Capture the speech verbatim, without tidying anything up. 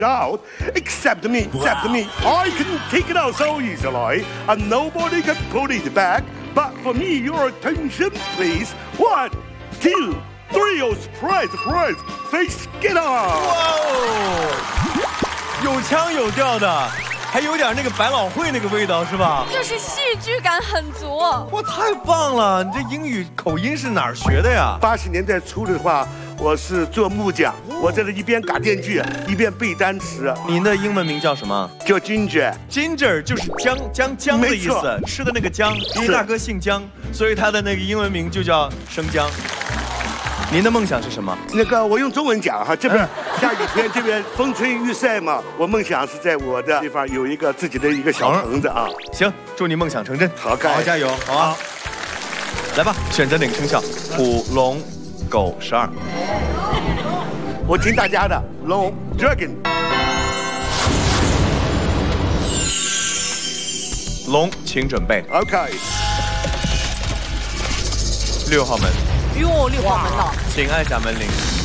out except me, except me. I can take it out so easily, and nobody can put it back. But for me, your attention, please. One, two, three. Oh, surprise, surprise! Face get on. 哇哦，有腔有调的，还有点那个百老汇那个味道，是吧？ 就是戏剧感很足。 哇，太棒了！你这英语口音是哪儿学的呀？ 八十年代初的话。 我是做木匠，我在这一边打电锯，一边背单词。 您的英文名叫什么？ 叫 Ginger。Ginger 就是姜姜姜的意思，吃的那个姜。因为大哥姓姜，所以他的那个英文名就叫生姜。您的梦想是什么？ 那个我用中文讲哈，这边下雨天，这边风吹日晒嘛。我梦想是在我的地方有一个自己的一个小棚子啊。 行，祝你梦想成真。 好，好好加油，好啊！来吧，选择哪个生肖？虎、龙、狗十二。 我听大家的龙 Dragon， 龙，请准备。 OK， 六号门。 哟，六号门了， 请按下门铃。